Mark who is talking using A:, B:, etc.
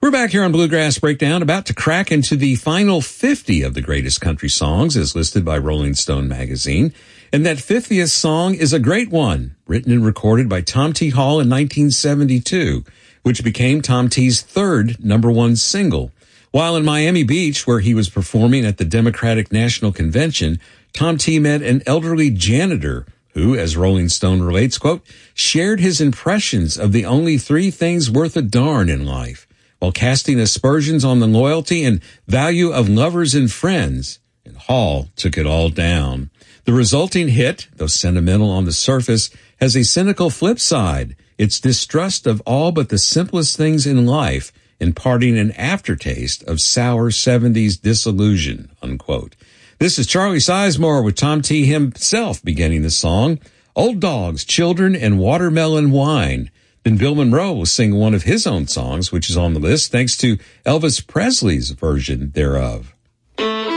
A: We're back here on Bluegrass Breakdown, about to crack into the final 50 of the greatest country songs as listed by Rolling Stone magazine. And that 50th song is a great one, written and recorded by Tom T. Hall in 1972, which became Tom T.'s third number one single. While in Miami Beach, where he was performing at the Democratic National Convention, Tom T. met an elderly janitor who, as Rolling Stone relates, quote, shared his impressions of the only three things worth a darn in life, while casting aspersions on the loyalty and value of lovers and friends, and Hall took it all down. The resulting hit, though sentimental on the surface, has a cynical flip side. Its distrust of all but the simplest things in life, imparting an aftertaste of sour 70s disillusion, unquote. This is Charlie Sizemore with Tom T. himself beginning the song, Old Dogs, Children, and Watermelon Wine. Then Bill Monroe will sing one of his own songs, which is on the list, thanks to Elvis Presley's version thereof.